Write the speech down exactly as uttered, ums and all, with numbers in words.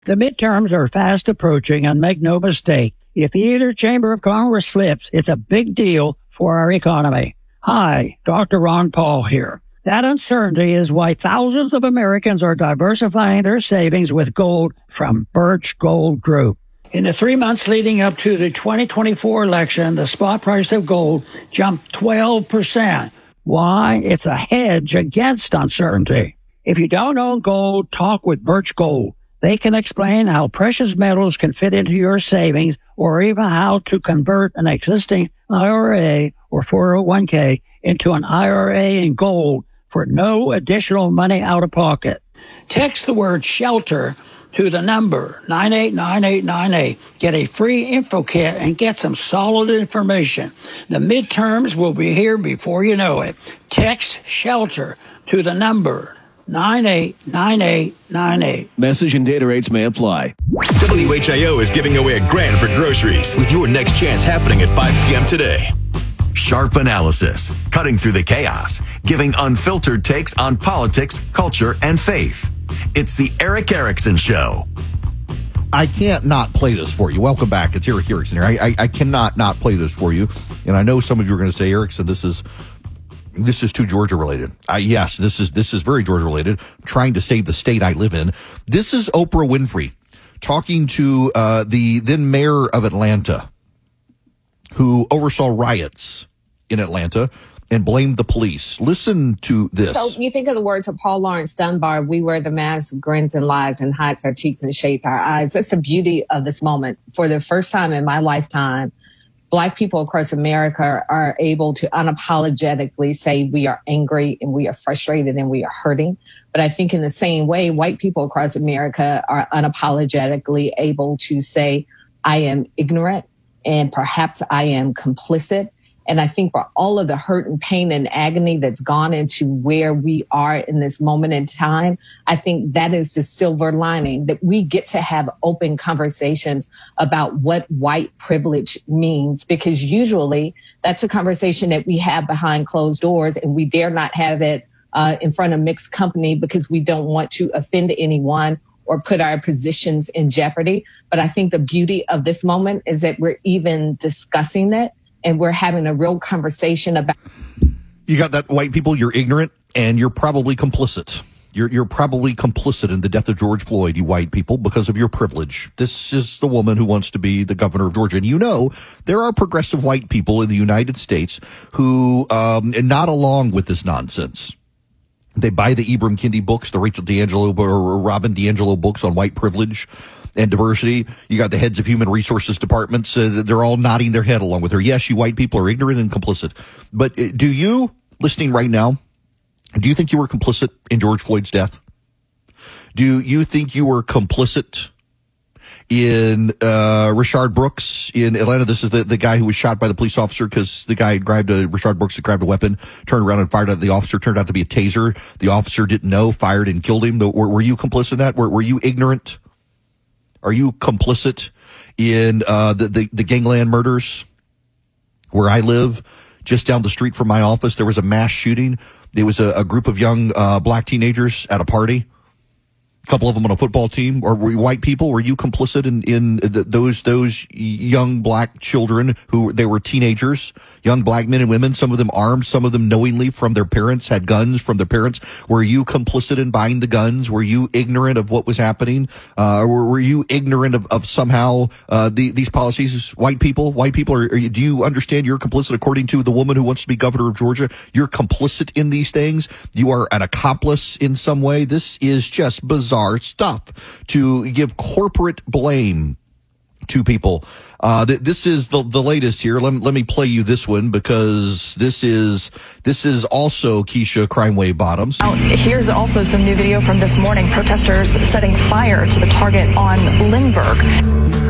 The midterms are fast approaching, and make no mistake, if either chamber of Congress flips, it's a big deal for our economy. Hi, Doctor Ron Paul here. That uncertainty is why thousands of Americans are diversifying their savings with gold from Birch Gold Group. In the three months leading up to the twenty twenty-four election, the spot price of gold jumped twelve percent. Why? It's a hedge against uncertainty. If you don't own gold, talk with Birch Gold. They can explain how precious metals can fit into your savings, or even how to convert an existing I R A or four oh one k into an I R A in gold for no additional money out of pocket. Text the word SHELTER to the number nine eight nine eight nine eight. Get a free info kit and get some solid information. The midterms will be here before you know it. Text SHELTER to the number nine eight nine eight nine eight. Message and data rates may apply. W H I O is giving away a grand for groceries with your next chance happening at five p.m. today. Sharp analysis, cutting through the chaos, giving unfiltered takes on politics, culture, and faith. It's the Erick Erickson Show. I can't not play this for you. Welcome back. It's Erick Erickson here. I, I, I cannot not play this for you. And I know some of you are going to say, Erickson, this is this is too Georgia related. Uh, yes, this is this is very Georgia related. I'm trying to save the state I live in. This is Oprah Winfrey talking to uh, the then mayor of Atlanta, who oversaw riots in Atlanta and blamed the police. Listen to this. So you think of the words of Paul Laurence Dunbar, we wear the mask, grins and lies, and hides our cheeks and shades our eyes. That's the beauty of this moment. For the first time in my lifetime, Black people across America are able to unapologetically say we are angry and we are frustrated and we are hurting. But I think in the same way, white people across America are unapologetically able to say, I am ignorant and perhaps I am complicit. And I think for all of the hurt and pain and agony that's gone into where we are in this moment in time, I think that is the silver lining, that we get to have open conversations about what white privilege means, because usually that's a conversation that we have behind closed doors, and we dare not have it uh, in front of mixed company because we don't want to offend anyone or put our positions in jeopardy. But I think the beauty of this moment is that we're even discussing it. And we're having a real conversation about. You got that, white people, you're ignorant and you're probably complicit. You're you're probably complicit in the death of George Floyd, you white people, because of your privilege. This is the woman who wants to be the governor of Georgia. And you know, there are progressive white people in the United States who um are not along with this nonsense. They buy the Ibram Kendi books, the Rachel D'Angelo or Robin DiAngelo books on white privilege and diversity. You got the heads of human resources departments. Uh, they're all nodding their head along with her. Yes, you white people are ignorant and complicit. But uh, do you, listening right now, do you think you were complicit in George Floyd's death? Do you think you were complicit in uh Rayshard Brooks in Atlanta? This is the, the guy who was shot by the police officer because the guy grabbed a, Rayshard Brooks had grabbed a weapon, turned around and fired at the officer. Turned out to be a taser. The officer didn't know, fired and killed him. The, were, were you complicit in that? Were, were you ignorant? Are you complicit in uh, the, the, the gangland murders where I live? Just down the street from my office, there was a mass shooting. There was a, a group of young uh, black teenagers at a party. A couple of them on a football team. Or were you white people? Were you complicit in, in the, those those young black children who they were teenagers, young black men and women, some of them armed, some of them knowingly from their parents, had guns from their parents? Were you complicit in buying the guns? Were you ignorant of what was happening? Uh, were, were you ignorant of, of somehow uh, the, these policies? White people, white people, are, are you, do you understand you're complicit according to the woman who wants to be governor of Georgia? You're complicit in these things. You are an accomplice in some way. This is just bizarre. Bizarre stuff to give corporate blame to people. Uh, th- this is the the latest here. Let, let me play you this one because this is this is also Keisha Crime Wave Bottoms. Oh, here's also some new video from this morning. Protesters setting fire to the Target on Lindbergh.